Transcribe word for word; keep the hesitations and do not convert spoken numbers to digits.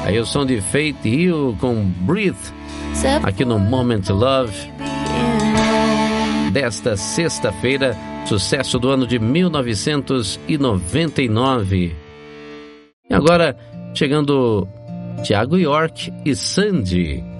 Aí o som de Faith Hill com Breathe, aqui no Moment Love, desta sexta-feira, sucesso do ano de mil novecentos e noventa e nove. E agora, chegando Thiago York e Sandy.